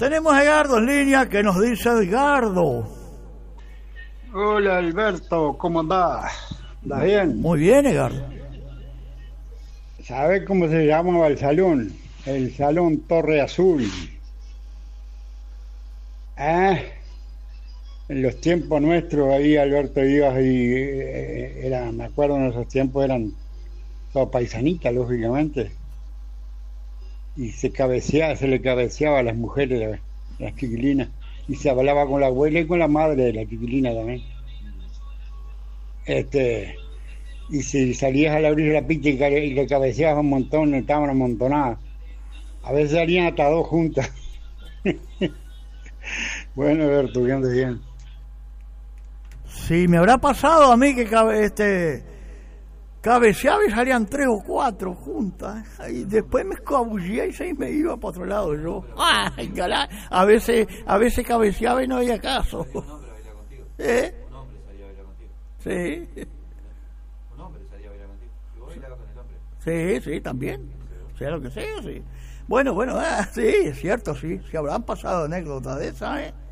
Tenemos a Edgardo en línea. ¿Qué nos dice Edgardo? Hola Alberto, ¿cómo andás? ¿Estás bien? Muy bien, Edgardo. ¿Sabés cómo se llamaba el salón? El Salón Torre Azul. En los tiempos nuestros ahí, Alberto, ibas y me acuerdo en esos tiempos eran todos paisanitas, lógicamente. Y se le cabeceaba a las mujeres, las chiquilinas. Y se hablaba con la abuela y con la madre de la chiquilina también. Y si salías a la orilla de la pista y le cabeceabas un montón, estaban amontonadas. A veces salían hasta dos juntas. Bueno, Alberto, que andes bien. Sí, me habrá pasado a mí que cabeceaba y salían 3 o 4 juntas. Y después me escabullía y me iba para otro lado yo. ¡Ay, galán! A veces cabeceaba y no había caso. ¿Un hombre baila contigo? ¿Eh? ¿Un hombre salía a bailar contigo? Sí. ¿Un hombre salía a bailar contigo? ¿Y vos bailabas con el hombre? Sí, también. Sea lo que sea, sí. Bueno, sí, es cierto, sí. Se habrán pasado anécdotas de esas, ¿eh?